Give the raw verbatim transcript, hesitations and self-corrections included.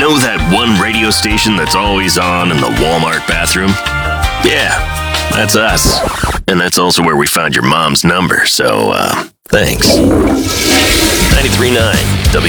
Know that one radio station that's always on in the Walmart bathroom? Yeah, that's us. And that's also where we found your mom's number, so, uh, thanks. ninety-three point nine W